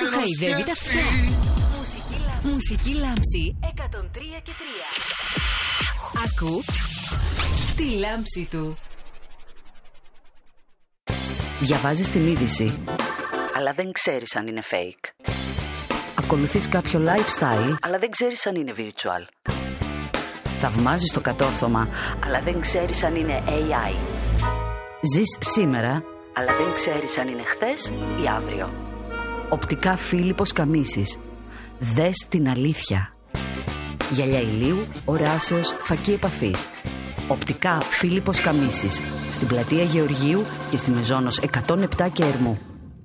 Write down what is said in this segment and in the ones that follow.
σου χαϊδεύει τα αυτιά. Μουσική λάμψη 103 και 3. Ακού τη λάμψη του. Διαβάζεις την είδηση, αλλά δεν ξέρεις αν είναι fake. Ακολουθείς κάποιο lifestyle, αλλά δεν ξέρεις αν είναι virtual. Θαυμάζεις το κατόρθωμα, αλλά δεν ξέρεις αν είναι AI. Ζεις σήμερα, αλλά δεν ξέρεις αν είναι χθες ή αύριο. Οπτικά Φίλιππος Καμίσης. Δες την αλήθεια. Γυαλιά ηλίου, οράσεως, φακή επαφής. Οπτικά Φίλιππος Καμίσης. Στην πλατεία Γεωργίου και στη Μεζόνος 107 και Ερμού.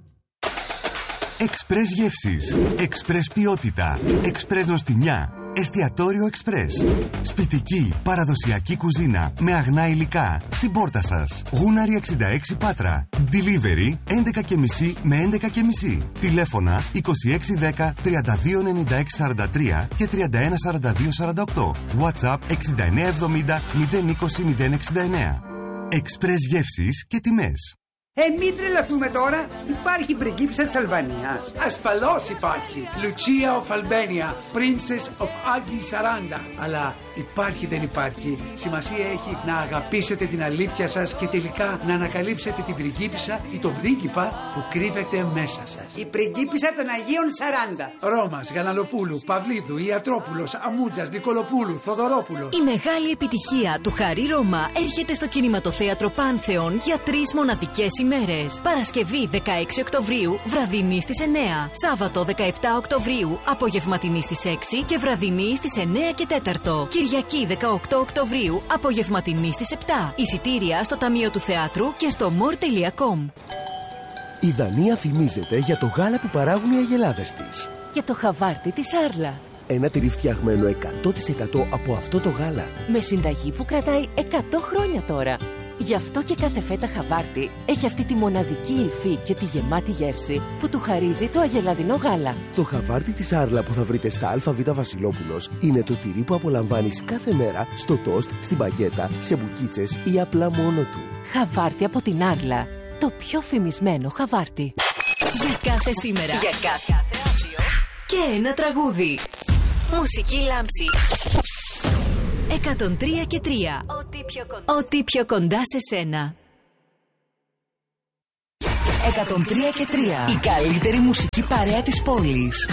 Εξπρές γεύσεις, εξπρές ποιότητα, εξπρές νοστιμιά, εστιατόριο εξπρές. Σπιτική, παραδοσιακή κουζίνα με αγνά υλικά στην πόρτα σας. Γούναρη 66 Πάτρα. Delivery 11.30 με 11.30. Τηλέφωνα 2610 329643 και 314248. WhatsApp 6970 020 069. Εξπρές γεύσεις και τιμές. Μην τρελαθούμε τώρα. Υπάρχει πριγκίπισσα της Αλβανίας. Ασφαλώς υπάρχει. Lucia of Albania, Princess of Algi 40. Αλλά υπάρχει δεν υπάρχει. Σημασία έχει να αγαπήσετε την αλήθεια σας και τελικά να ανακαλύψετε την πριγκίπισσα ή τον πρίγκιπα που κρύβεται μέσα σας. Η πριγκίπισσα των Αγίων 40. Ρώμας, Γαλανοπούλου, Παυλίδου, Ιατρόπουλος, Αμούτζας, Νικολοπούλου, Θοδωρόπουλος. Η μεγάλη επιτυχία του Χαρί Ρώμα έρχεται στο κινηματοθέατρο Πάνθεον για 3 μοναδικές ημέρες. Παρασκευή 16 Οκτωβρίου, βραδινή στις 9. Σάββατο 17 Οκτωβρίου, απογευματινή στις 6 και βραδινή στις 9 και 4. Κυριακή 18 Οκτωβρίου, απογευματινή στις 7. Εισιτήρια στο Ταμείο του Θεάτρου και στο more.com. Η Δανία φημίζεται για το γάλα που παράγουν οι αγελάδες της. Για το χαβάρτι της Άρλα. Ένα τυρί φτιαγμένο 100% από αυτό το γάλα. Με συνταγή που κρατάει 100 χρόνια τώρα. Γι' αυτό και κάθε φέτα χαβάρτι έχει αυτή τη μοναδική υφή και τη γεμάτη γεύση που του χαρίζει το αγελαδινό γάλα. Το χαβάρτι της Άρλα που θα βρείτε στα ΑΒ Βασιλόπουλος είναι το τυρί που απολαμβάνεις κάθε μέρα στο τόστ, στην μπαγκέτα, σε μπουκίτσες ή απλά μόνο του. Χαβάρτι από την Άρλα. Το πιο φημισμένο χαβάρτι. Για κάθε σήμερα. Για κάθε αύριο. Και ένα τραγούδι. Μουσική λάμψη 103 και 3. Ό,τι πιο κοντά σε σένα. 103 και 3. Η καλύτερη μουσική παρέα της πόλης.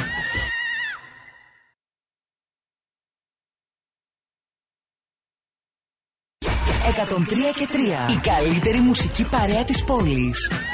103 και 3. Η καλύτερη μουσική παρέα της πόλης.